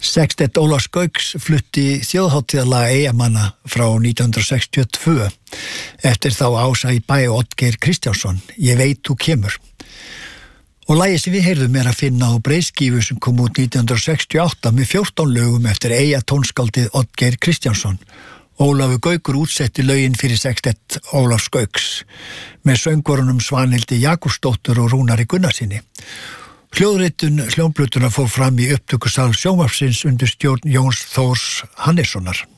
Sextett Ólafs Gauks flutti þjóðhátíðarlag Eyjamanna frá 1962 eftir þá ása í bæ Oddgeir Kristjánsson, Ég veit þú kemur. Og lagið sem við heyrðum að finna á breiðskífu sem kom út 1968 með 14 lögum eftir Eyja tónskáldið Oddgeir Kristjánsson. Ólafur Gaukur útsetti lögin fyrir Sextett Ólafs Gauks með söngvarunum Svanhildi Jakobsdóttur og Rúnari Gunnarsinni. Hljóðritun hljómplötuna fór fram í upptökusal sjónvarpsins undir stjórn Jóns Þórs Hannessonar.